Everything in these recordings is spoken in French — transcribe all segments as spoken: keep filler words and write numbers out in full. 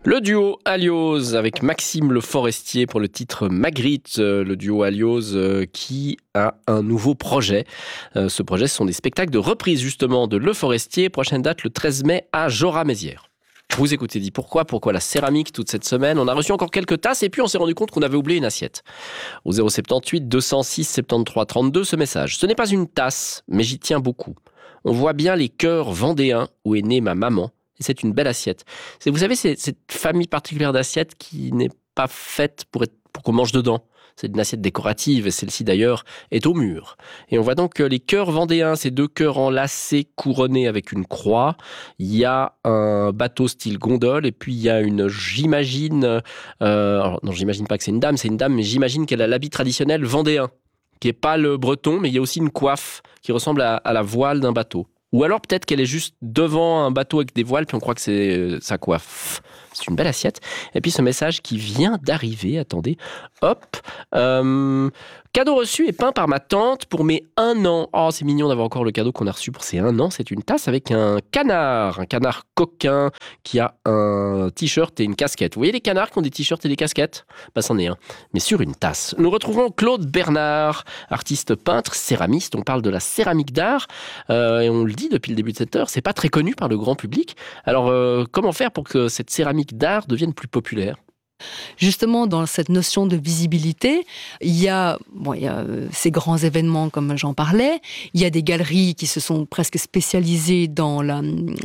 Le duo Alioz avec Maxime Le Forestier pour le titre Magritte, le duo Alioz qui a un nouveau projet. Ce projet, ce sont des spectacles de reprise justement de Le Forestier. Prochaine date le treize mai à Jorat-Mézières. Vous écoutez Dis Pourquoi, pourquoi la céramique toute cette semaine. On a reçu encore quelques tasses et puis on s'est rendu compte qu'on avait oublié une assiette. Au zéro sept huit deux zéro six soixante-treize trente-deux, ce message. Ce n'est pas une tasse, mais j'y tiens beaucoup. On voit bien les cœurs vendéens où est née ma maman. Et c'est une belle assiette. C'est, vous savez, c'est cette famille particulière d'assiettes qui n'est pas faite pour, être, pour qu'on mange dedans. C'est une assiette décorative, et celle-ci d'ailleurs est au mur. Et on voit donc les cœurs vendéens, ces deux cœurs enlacés, couronnés avec une croix. Il y a un bateau style gondole, et puis il y a une, j'imagine, euh, alors non, j'imagine pas que c'est une dame, c'est une dame, mais j'imagine qu'elle a l'habit traditionnel vendéen, qui est pas le breton, mais il y a aussi une coiffe qui ressemble à, à la voile d'un bateau. Ou alors peut-être qu'elle est juste devant un bateau avec des voiles, puis on croit que c'est euh, sa coiffe. C'est une belle assiette. Et puis ce message qui vient d'arriver, attendez, hop, euh, cadeau reçu et peint par ma tante pour mes un an. Oh, c'est mignon d'avoir encore le cadeau qu'on a reçu pour ses un an. C'est une tasse avec un canard, un canard coquin qui a un t-shirt et une casquette. Vous voyez les canards qui ont des t-shirts et des casquettes ? Bah, c'en est un, mais sur une tasse. Nous retrouvons Claude Bernard, artiste peintre, céramiste. On parle de la céramique d'art euh, et on le dit depuis le début de cette heure, c'est pas très connu par le grand public. Alors, euh, comment faire pour que cette céramique d'art devienne plus populaire ? Justement, dans cette notion de visibilité, il y a, bon, il y a ces grands événements comme j'en parlais, il y a des galeries qui se sont presque spécialisées dans la...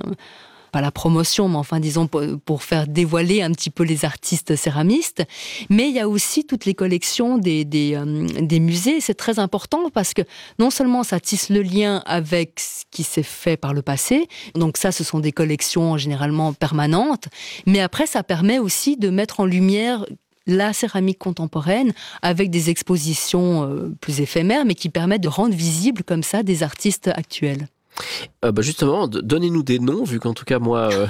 pas la promotion, mais enfin, disons, pour, pour faire dévoiler un petit peu les artistes céramistes. Mais il y a aussi toutes les collections des, des, euh, des musées. C'est très important parce que non seulement ça tisse le lien avec ce qui s'est fait par le passé, donc ça, ce sont des collections généralement permanentes, mais après, ça permet aussi de mettre en lumière la céramique contemporaine avec des expositions euh, plus éphémères, mais qui permettent de rendre visibles comme ça des artistes actuels. Euh, bah justement, donnez-nous des noms, vu qu'en tout cas, moi, euh,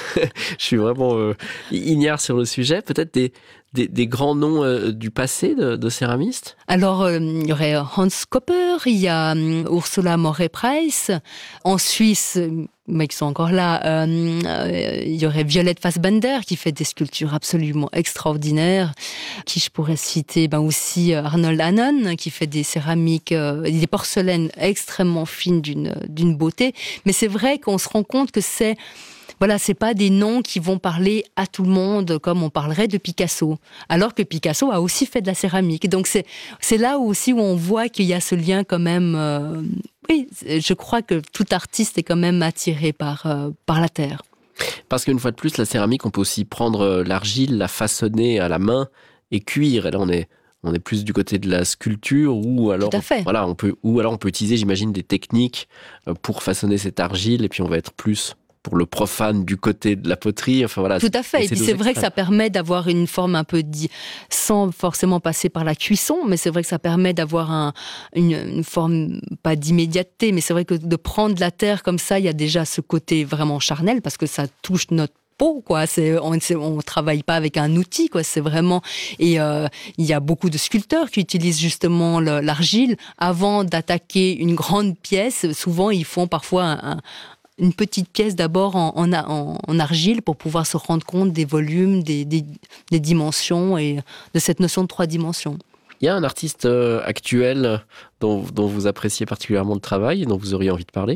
je suis vraiment euh, ignare sur le sujet. Peut-être des, des, des grands noms euh, du passé de, de céramistes ? Alors, euh, il y aurait Hans Kopper, il y a um, Ursula Moret-Price. En Suisse, mais qui sont encore là, euh, euh, il y aurait Violette Fassbaender qui fait des sculptures absolument extraordinaires. Qui je pourrais citer ben aussi Arnold Hannon qui fait des céramiques, euh, des porcelaines extrêmement fines d'une, d'une beauté. Mais c'est vrai qu'on se rend compte que c'est Voilà, c'est pas des noms qui vont parler à tout le monde comme on parlerait de Picasso. Alors que Picasso a aussi fait de la céramique. Donc c'est, c'est là aussi où on voit qu'il y a ce lien quand même. Euh, oui, je crois que tout artiste est quand même attiré par, euh, par la terre. Parce qu'une fois de plus, la céramique, on peut aussi prendre l'argile, la façonner à la main et cuire. Et là, on est, on est plus du côté de la sculpture ou alors, tout à fait. Voilà, on peut, ou alors on peut utiliser, j'imagine, des techniques pour façonner cette argile et puis on va être plus pour le profane du côté de la poterie. Enfin, voilà, tout à fait. Et puis c'est vrai que ça permet d'avoir une forme un peu di... sans forcément passer par la cuisson, mais c'est vrai que ça permet d'avoir un, une, une forme, pas d'immédiateté, mais c'est vrai que de prendre la terre comme ça, il y a déjà ce côté vraiment charnel parce que ça touche notre peau, quoi. C'est, on ne travaille pas avec un outil, quoi. C'est vraiment... Et euh, il y a beaucoup de sculpteurs qui utilisent justement le, l'argile avant d'attaquer une grande pièce. Souvent, ils font parfois un, un une petite pièce d'abord en, en, en argile pour pouvoir se rendre compte des volumes, des, des, des dimensions et de cette notion de trois dimensions. Il y a un artiste euh, actuel dont, dont vous appréciez particulièrement le travail et dont vous auriez envie de parler ?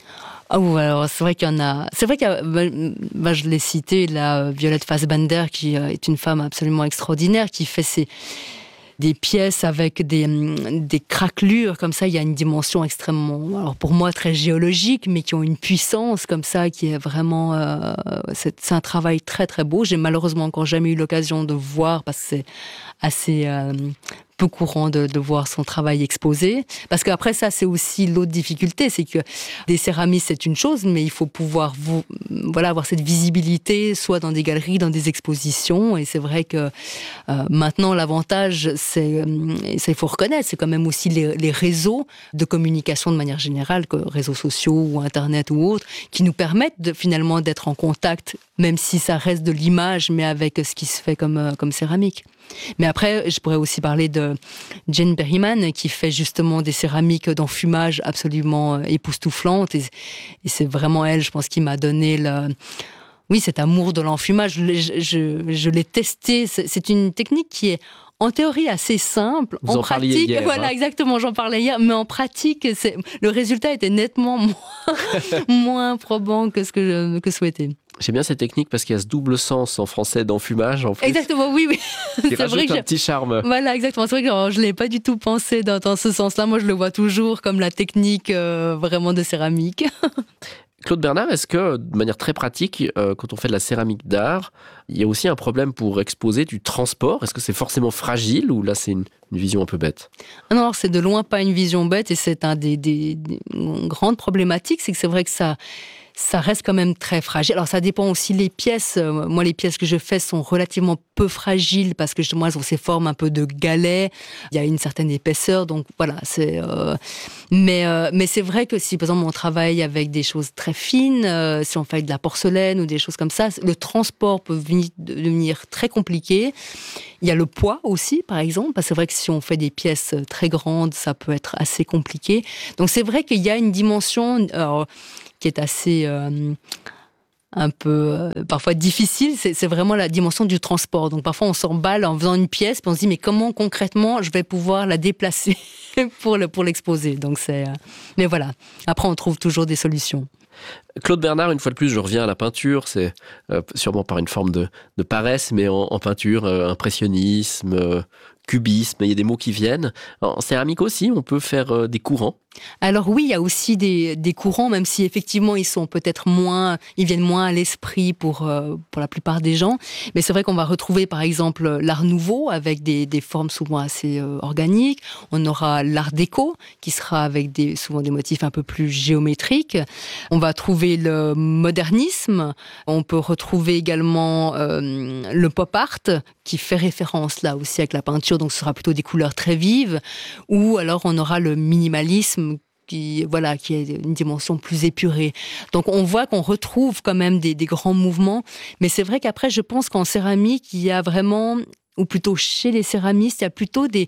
Ah oh, alors c'est vrai qu'il y en a. C'est vrai que bah, bah, je l'ai cité, la Violette Fassbaender, qui euh, est une femme absolument extraordinaire, qui fait ses des pièces avec des, des craquelures, comme ça, il y a une dimension extrêmement, alors pour moi, très géologique, mais qui ont une puissance comme ça, qui est vraiment... Euh, c'est, c'est un travail très, très beau. J'ai malheureusement encore jamais eu l'occasion de voir, parce que c'est assez... Euh, peu courant de, de voir son travail exposé. Parce qu'après ça, c'est aussi l'autre difficulté, c'est que des céramistes, c'est une chose, mais il faut pouvoir vous, voilà, avoir cette visibilité, soit dans des galeries, dans des expositions. Et c'est vrai que euh, maintenant, l'avantage, c'est, et ça il faut reconnaître, c'est quand même aussi les, les réseaux de communication de manière générale, que réseaux sociaux ou Internet ou autres, qui nous permettent de, finalement d'être en contact, même si ça reste de l'image, mais avec ce qui se fait comme, comme céramique. Mais après, je pourrais aussi parler de Jane Berryman, qui fait justement des céramiques d'enfumage absolument époustouflantes. Et, et c'est vraiment elle, je pense, qui m'a donné le, oui, cet amour de l'enfumage, je, l'ai- je, je l'ai testé. C'est, c'est une technique qui est en théorie assez simple. Vous en, en parliez pratique, hier, voilà, hein. exactement, j'en parlais hier, mais en pratique, c'est, le résultat était nettement moins, moins probant que ce que je que souhaitais. J'aime bien cette technique parce qu'il y a ce double sens en français d'enfumage, en plus, Exactement, oui, oui. qui C'est rajoute vrai que un j'ai- petit charme. Voilà, exactement. C'est vrai que alors, je ne l'ai pas du tout pensé dans, dans ce sens-là. Moi, je le vois toujours comme la technique euh, vraiment de céramique. Claude Bernard, est-ce que, de manière très pratique, euh, quand on fait de la céramique d'art, il y a aussi un problème pour exposer du transport? Est-ce que c'est forcément fragile ou là, c'est une, une vision un peu bête? Ah non, alors c'est de loin pas une vision bête et c'est un des, des, des grandes problématiques, c'est que c'est vrai que ça, ça reste quand même très fragile. Alors ça dépend aussi les pièces. Euh, Moi, les pièces que je fais sont relativement peu fragiles parce que justement, elles ont ces formes un peu de galets. Il y a une certaine épaisseur, donc voilà. C'est, euh... mais euh, mais c'est vrai que si par exemple on travaille avec des choses très fines, euh, si on fait de la porcelaine ou des choses comme ça, le transport peut venir, devenir très compliqué. Il y a le poids aussi, par exemple, parce que c'est vrai que si on fait des pièces très grandes, ça peut être assez compliqué. Donc c'est vrai qu'il y a une dimension alors, qui est assez euh, un peu euh, parfois difficile, c'est, c'est vraiment la dimension du transport. Donc parfois on s'emballe en faisant une pièce, puis on se dit mais comment concrètement je vais pouvoir la déplacer pour, le, pour l'exposer. Donc c'est, euh, mais voilà, après on trouve toujours des solutions. Claude Bernard, une fois de plus, je reviens à la peinture, c'est euh, sûrement par une forme de, de paresse, mais en, en peinture, euh, impressionnisme, euh, cubisme, il y a des mots qui viennent. En céramique aussi, on peut faire euh, des courants. Alors oui, il y a aussi des, des courants, même si effectivement ils sont peut-être moins, ils viennent moins à l'esprit pour, euh, pour la plupart des gens. Mais c'est vrai qu'on va retrouver par exemple l'art nouveau avec des, des formes souvent assez euh, organiques. On aura l'art déco qui sera avec des, souvent des motifs un peu plus géométriques. On va trouver le modernisme. On peut retrouver également euh, le pop art qui fait référence là aussi avec la peinture. Donc ce sera plutôt des couleurs très vives. Ou alors on aura le minimalisme qui, voilà, qui est une dimension plus épurée. Donc on voit qu'on retrouve quand même des, des grands mouvements, mais c'est vrai qu'après je pense qu'en céramique, il y a vraiment, ou plutôt chez les céramistes, il y a plutôt des...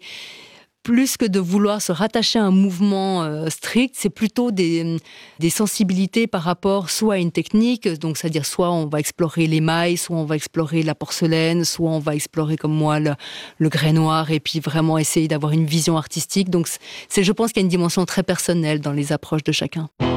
Plus que de vouloir se rattacher à un mouvement euh, strict, c'est plutôt des, des sensibilités par rapport soit à une technique, donc c'est-à-dire soit on va explorer l'émail, soit on va explorer la porcelaine, soit on va explorer comme moi le, le grès noir et puis vraiment essayer d'avoir une vision artistique. Donc c'est, je pense qu'il y a une dimension très personnelle dans les approches de chacun.